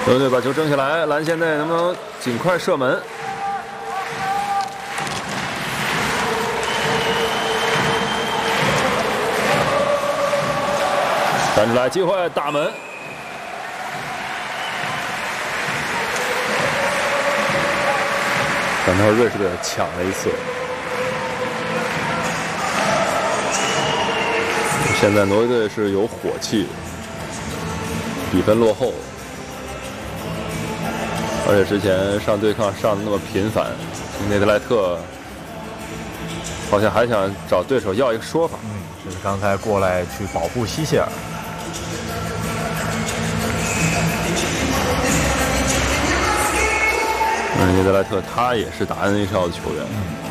球队把球争下来，蓝线内能不能尽快射门？站出来，机会，大门。反倒瑞士队抢了一次。现在挪威队是有火气的，比分落后。 而且之前上对抗上的那么频繁，内德莱特好像还想找对手要一个说法。 这是刚才过来去保护希谢尔。 内德莱特他也是打 NHL 的球员。